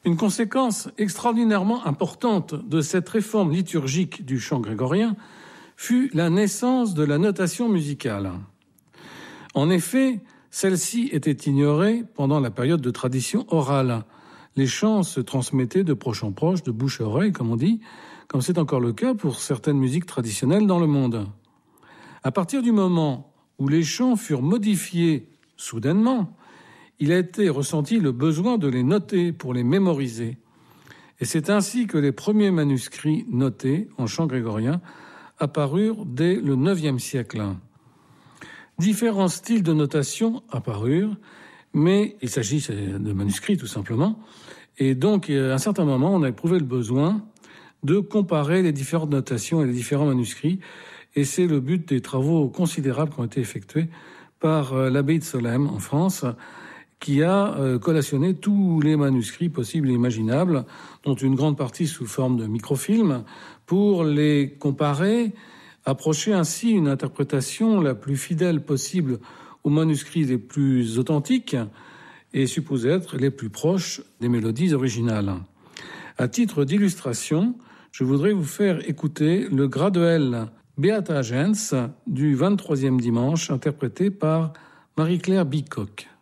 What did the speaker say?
Une conséquence extraordinairement importante de cette réforme liturgique du chant grégorien fut la naissance de la notation musicale. En effet, celle-ci était ignorée pendant la période de tradition orale. Les chants se transmettaient de proche en proche, de bouche à oreille, comme on dit, comme c'est encore le cas pour certaines musiques traditionnelles dans le monde. À partir du moment où les chants furent modifiés soudainement, il a été ressenti le besoin de les noter pour les mémoriser. Et c'est ainsi que les premiers manuscrits notés en chant grégorien apparurent dès le IXe siècle. Différents styles de notation apparurent, mais il s'agit de manuscrits tout simplement. Et donc, à un certain moment, on a éprouvé le besoin de comparer les différentes notations et les différents manuscrits. Et c'est le but des travaux considérables qui ont été effectués par l'abbaye de Solesmes en France, qui a collationné tous les manuscrits possibles et imaginables, dont une grande partie sous forme de microfilms, pour les comparer, approcher ainsi une interprétation la plus fidèle possible aux manuscrits les plus authentiques et supposés être les plus proches des mélodies originales. À titre d'illustration, je voudrais vous faire écouter le graduel Beata Gens du 23e dimanche, interprété par Marie-Claire Bicoque.